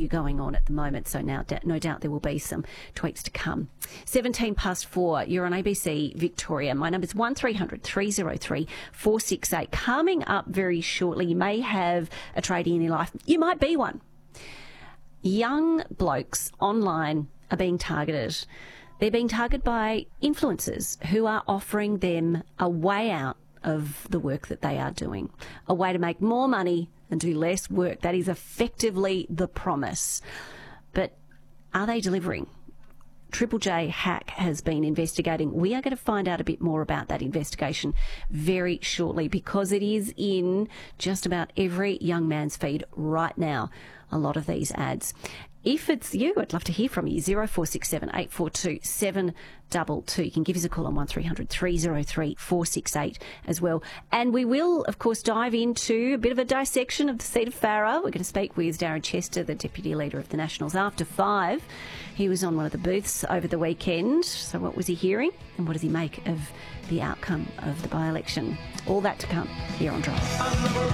interview going on at the moment, so now no doubt there will be some tweaks to come. 4:17. You're on ABC Victoria. My number's 1300 303 468. Coming up very shortly, you may have a tradie in your life. You might be one. Young blokes online are being targeted. They're being targeted by influencers who are offering them a way out of the work that they are doing, a way to make more money and do less work. That is effectively the promise. But are they delivering? Triple J Hack has been investigating. We are going to find out a bit more about that investigation very shortly, because it is in just about every young man's feed right now, a lot of these ads. If it's you, I'd love to hear from you. 0467 842 722. You can give us a call on 1300 303 468 as well. And we will, of course, dive into a bit of a dissection of the seat of Farrer. We're going to speak with Darren Chester, the Deputy Leader of the Nationals, after 5. He was on one of the booths over the weekend. So what was he hearing and what does he make of the outcome of the by-election? All that to come here on Drive.